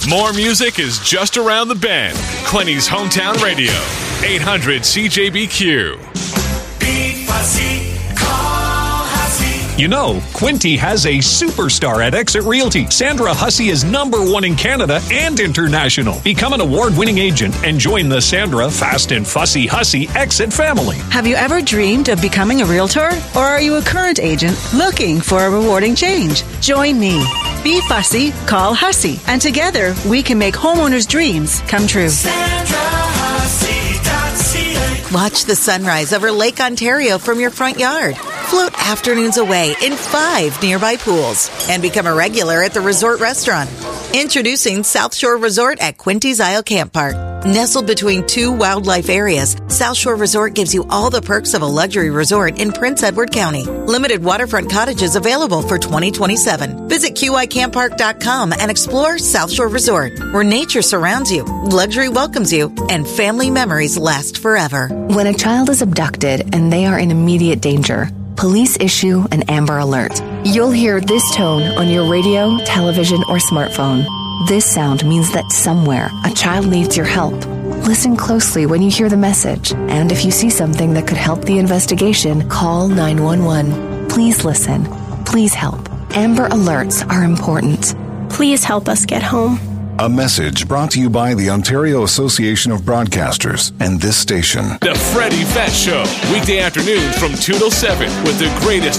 More music is just around the bend. Quinty's Hometown Radio, 800 CJBQ. You know, Quinty has a superstar at Exit Realty. Sandra Hussey is #1 in Canada and international. Become an award-winning agent and join the Sandra Fast and Fussy Hussey Exit family. Have you ever dreamed of becoming a realtor? Or are you a current agent looking for a rewarding change? Join me. Be fussy, call Hussey. And together, we can make homeowners' dreams come true. Watch the sunrise over Lake Ontario from your front yard. Float afternoons away in 5 nearby pools and become a regular at the resort restaurant. Introducing South Shore Resort at Quinty's Isle Camp Park. Nestled between 2 wildlife areas, South Shore Resort gives you all the perks of a luxury resort in Prince Edward County. Limited waterfront cottages available for 2027. Visit QICamppark.com and explore South Shore Resort, where nature surrounds you, luxury welcomes you, and family memories last forever. When a child is abducted and they are in immediate danger, police issue an Amber Alert. You'll hear this tone on your radio, television, or smartphone. This sound means that somewhere a child needs your help. Listen closely when you hear the message, and if you see something that could help the investigation, call 911. Please listen. Please help. Amber Alerts are important. Please help us get home. A message brought to you by the Ontario Association of Broadcasters and this station. The Freddie Fett Show, weekday afternoons from 2 till 7 with the greatest